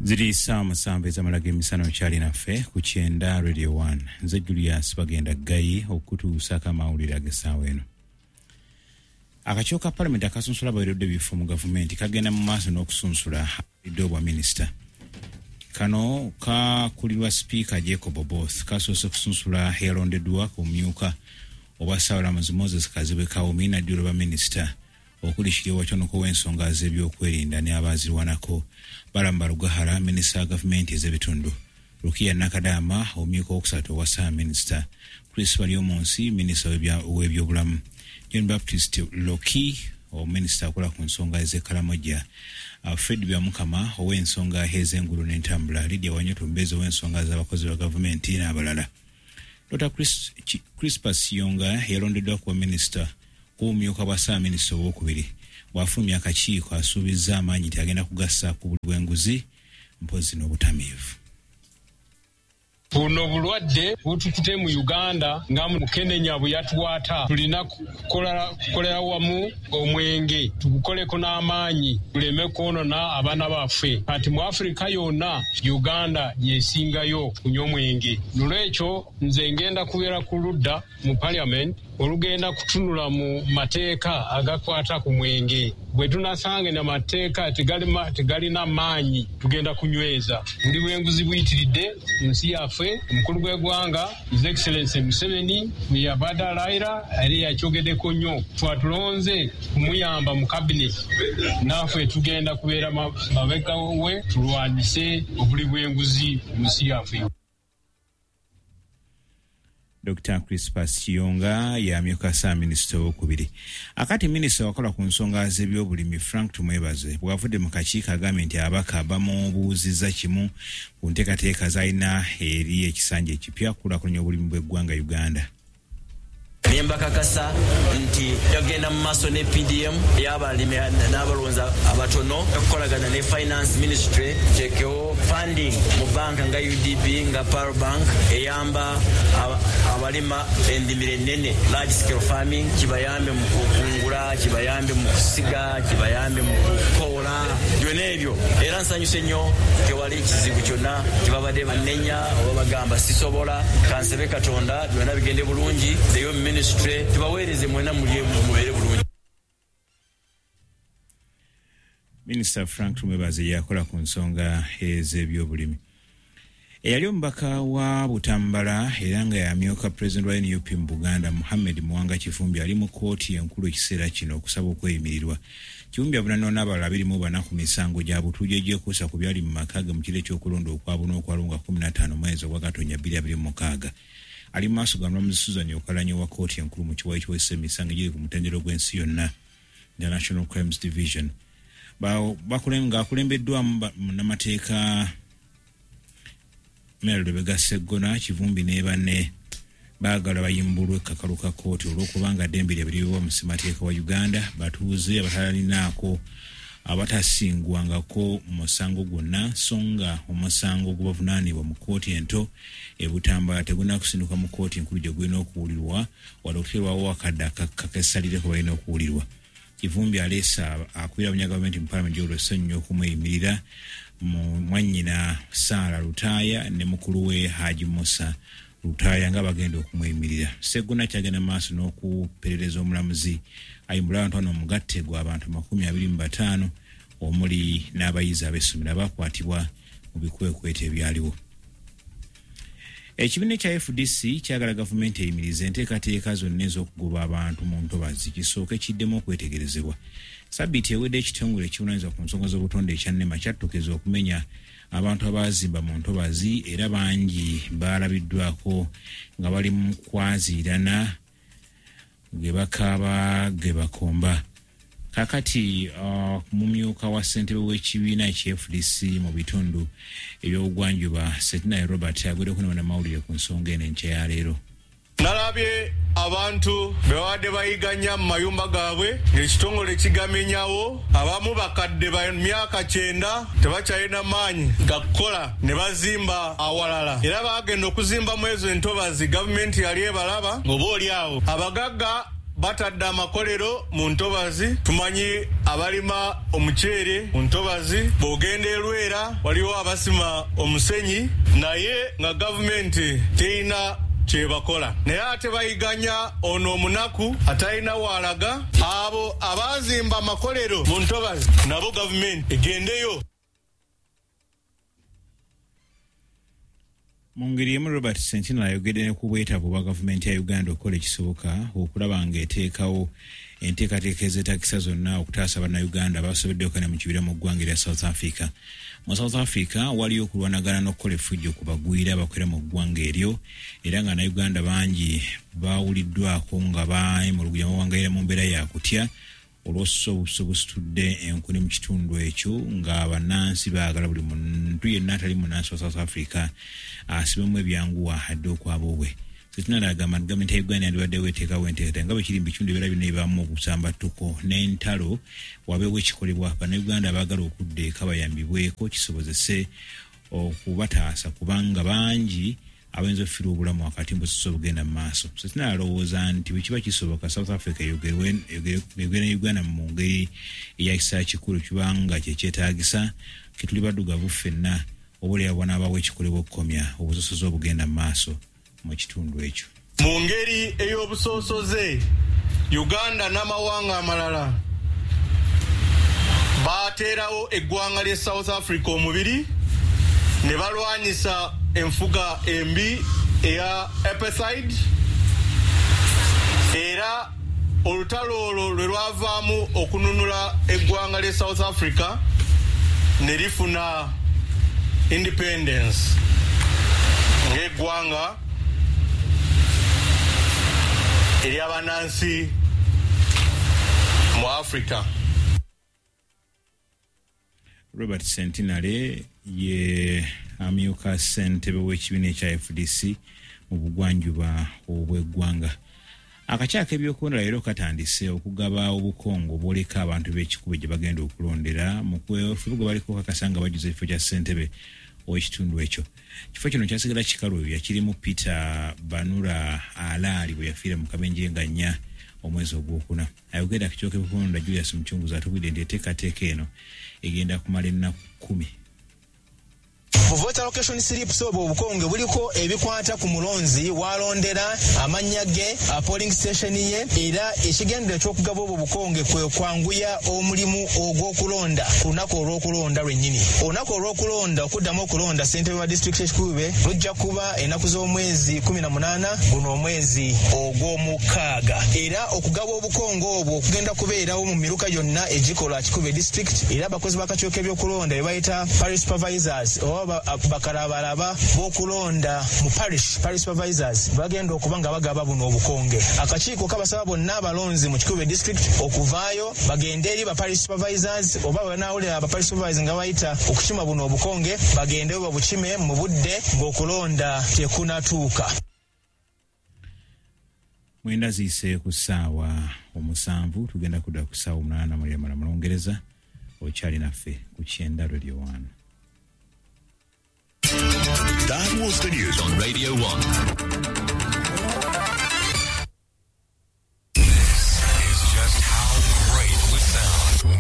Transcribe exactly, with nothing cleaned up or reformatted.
Ziri saa musanvu ez'amalaga emisano kyali naffe ku Kyenda Radio one. Nze Julius bagenda Gayi okutuusa amawulire ag'essaawa eno. Akakiiko ka Paalamenti akasunsula abaweeredde ebifo mu gavumenti kagenda mu maaso n'okusunsula abaweeredde obwa minisita. Kano kakulirwa Sipiika Jacob Oboth kasoose kusunsula eyalondeddwa ku mmyuka obwa Ssaabalamuzi Moses Kazibwe Kawumi n'addiiro ba minisita okuli Kiryowa Kyonoka w'ensonga z'ebyokwerinda ne abaazirwanako Balamba Lugahara minisita wa gavumenti ez'ebitundu, Rukia Nakadama omumyuka owokusatu owa Ssaabaminisita, Chris Balyomunsi minisita w'ebyobulamu, John Baptist Loki omuminisita akola ku nsonga ez'Ekalamoja, Fred Byamukama ow'ensonga ez'engulu n'entambula, Lydia Wanyoto Mbezi ow'ensonga z'abakozi ba gavumenti n'abalala. Doctor Chris, Crispus Yonga yalondeddwa kuba minisita kumyuka bwa Ssaabaminisita ow'okubiri. Wafulumya akakiiko asuubizza amaanyi nti agenda kugassa ku buli bw'enguzi mpozi n'obutamiivu. Buno bulwadde butukute mu Uganda nga mu Kenenya buyatwata, tulina kukolera wamu omwenge tugukoleko n'amaanyi tuleme kwonona abaana baffe. Kati mu Afrika yonna Uganda yesingayo kunywa omwenge. Nolwekyo nze ngenda kubeera ku ludda mu Parliament olugenda kutunula mu mateeka agakwata ku mwenge. Bwe tunasange na mateeka tegalina maanyi tugenda kunyweza. Buli bw'enguzi buyitiridde nsi yaffe, omukulu gw'eggwanga His Excellency Museveni yabadde alayira ali yakyogeddeko nnyo. Twatulonze kumuyamba mu cabinet, naffe tugenda kubeera mabega we tulwanyise obuli bw'enguzi mu nsi yaffe. Doctor Crispus Kiyonga yamyuka Ssaabaminisita ow'okubiri. Akati minisita wakola ku nsonga z'ebyobulimi Frank Tumwebaze bw'avudde mu kakiiko agambye nti abaka bamubuuzizza kimu ku nteekateeka z'alina eri ekisanja ekipya kulaakulanya obulimi bw'eggwanga Uganda. Nemba kakasa nti yagenda mu maaso ne P D M y'abalimi n'abalonzi abatono okukolagana ne Finance Ministry chekeho funding mu banka nga U D B nga Pearl Bank eyamba abalima endimiro ennene large scale farming, kibayambe mu kukungula, kibayambe mu kusiga, kibayambe mu kukola byonna ebyo. Era nsanyuse nnyo tewali ekizibu kyonna kibabadde bannenya oba bagamba sisobola, kansebe Katonda byonna bigende bulungi. Eyo ministry tubaweereze mwena mulye mubere bulungi. Minister Frank Tumwebaze yakola ku nsonga ez'ebyobulimi. Eyali omubaka wa Butambala era nga yamyuka President wa N U P mu Buganda Muhammad Mwanga Kifumbi ali mu kkooti enkulu ekiseera kino okusaba okweyimirirwa. Kifumbi abunanwa n'abalala abiri mu bana ku misango gya butujju egyekuusa ku byali mu maka ge mu kiro ky'okulonda okwabuna okwalonga kumi na ttaano mwezi ogwa Gatonnya bbiri abiri mu mukaaga. Ali maaso ga Mulamuzi Susan Okalanya wa kkooti enkulu mu kiwayi kiwesa emisango egiri ku mutendera gw'ensi yonna, International Crimes Division. Bakulenga akulembeddwamu n'amateeka Mel Rebecca Sseggona, Kivumbi ne banne baagala bayimbulwe kakalu ka kkooti olw'okubanga ddembe lyabiriwa mu ssemateeka wa Uganda batuuze abatalinaako abatasingwangako musango gwonna, songa omusango gubavunaanibwa mu kkooti ento e Butambala teguna kusinduka mu kkooti enkulu gye gulina okuwulirwa wadde okuteerwawo akadde akakesalireko balina okuwulirwa. Kivumbi aleesa akwira bunya gavumenti mu Paalamenti gy'olwesonyiwa okumuyimirira mu mwannyina Saara Lutaaya ne mukulu we Haji Musa Lutaaya nga bagenda okumuyimirira. Sseggona kyagenda maaso n'okuperereza omulamuzi ayimbula abantu bano omugatte gw'abantu makumi abiri mu bataano omuli n'abayizi ab'essomero abakwatibwa mu bikwekweto ebyaliwo. Ekibiina kya F D C kyagala gavumenti eyimirize enteekateeka zonna ez'okugoba abantu mu ntobazi kisooke kiddemu okwetegerezebwa. Sabbiiti ewedde ekitongole ekivunaanyizibwa ku nsonga z'obutonde ekya N E M A kyattukiriza okumenya abantu abaazimba mu ntobazi era bangi baalabiddwako nga bali mu kwaziirana ge bakaaba ge bakomba. Kakati uh, mumyuka wa ssentebe w'ekibiina ekya F D C mu bitundu eby'obugwanjuba Setinai Robert agweddeko n'amawulire ku nsonga eno enkya ya leero. Nalabye abantu bewadde bayiganya mu mayumba gaabwe ng'ekitongole kigamenyawo, abamu bakadde ba myaka kyenda tebakyalina maanyi gakukola ne bazimba awalala, era bagenda okuzimba mu ezo entobazi gavumenti yali ebalaba ng'oba oli awo abagagga batadde amakolero mu ntobazi. Tumanyi abalima omuceere mu ntobazi, bw'ogenda e Lwera waliwo abasima omusenyi, naye nga gavumenti terina kyebakola. Naye ate bayiganya ono omunaku atalina waalaga. Abo abazimba amakolero mu ntobazi nabo gavumenti egendeyo. Mu ngeri emu Robert Sentinel ayogedde ne ku bwetaavu bwa gavumenti ya Uganda okukola ekisoboka okulaba ng'eteekawo enteekateeka ez'etakisa zonna okutaasa bannayuganda abasobodde okana mu kibira mu ggwanga erya South Africa. Mu South Africa waliyo okulwanagana n'okukola effujjo ku bagwira abakwera mu ggwanga eryo, era nga Uganda bangi baawuliddwako nga baayimulugunya bawangaira mu mbeera ya kutya olw'obuso busitudde enkuni mu kitundu ekyo, nga bannansi baagala buli muntu yenna atali munnansi wa South Africa asibemu ebyanguwa adde okwaba obwe. Sentinel agamba nti gavumenti ya Uganda yandibaddewo eteekawo enteekateeka nga bwe kiri mu bitundu ebirala byonna ebibaamu okusamba ttuko n'entalo, wabeewo ekikolebwa bannayuganda abaagala okudda eka bayambibweko kisobozese okubataasa kubanga bangi abayinza okufiira obulamu wakati mbusosa obugenda mu maaso. Sentinel alowooza nti bwe kiba kisoboka South Africa yogerwe ne Uganda mu ngeri eyakisa kikulu kibanga kyekyetaagisa kituli baddugavu ffenna oboolera bwanaabaawo ekikolebwa okukomya obusosoze obugenda mu maaso mu kitundu ekyo. Mu ngeri ey'obusosoze, Uganda n'amawanga amalala baateerawo eggwanga lye South Africa omubiri ne balwanyisa enfuga embi eya apartheid, era olutalo olwo lwe lwavaamu okununula eggwanga lye South Africa ne lifuna independence ng'eggwanga ery'abanansi mu Africa. Robert Sentinel ye amyuka ssentebe w'ekibiina ekya F D C mu bugwanjuba obw'eggwanga. Akakyaka ebyokulonda leero katandise okugaba obukongo obwoleka abantu b'ekikubo gye bagenda okulondera mu kwefuga baliko kakasanga bajuza ekifo kya ssentebe w'ekitundu ekyo. Kifo kino kyasigala kikalu yakirimu Peter Banura Alaali bwe yafiira mu kabenje nga nnya omwezi ogwokuna. Ayogera akikyooka ebyokulonda Julius Muchunguzi atubwidde nti enteekateeka eno egenda kumala ennaku kumi. Mu voter location slips obwo obukonge buliko ebikwata ku mulonzi walondera amanya ge, a polling station ye, era ekigendera ky'okugaba obwo obukonge kwe kwanguya omulimu ogw'okulonda ku lunaku olw'okulonda lwennyini. Olunaku olw'okulonda okuddamu okulonda ssentebe wa district ekikube lujja kuba ennaku z'omwezi kumi na munaana guno omwezi ogw'omukaaga, era okugaba obukonge obwo okugenda kubeerawo mu miruka yonna egikola Kikube district, era abakozi b'akakiiko k'ebyokulonda be bayita parish supervisors oba bakalabalaba b'okulonda mu parish parish supervisors bagenda okuba nga bagaba buno obukonge. Akakiiko kabasaba bonna abalonzi mu Kikube district okuvaayo bagende eri ba parish supervisors oba banaawulira aba parish supervisors nga bayita okukima buno obukonge bagendeyo babukime mu budde ng'okulonda tekunatuuka. Mwenda ziise ku ssaawa omusanvu tugenda kudda ku ssaawa omunaana mu lyamala mu Lungereza. Okyali naffe ku Kyenda Radio one. That was the news on Radio one.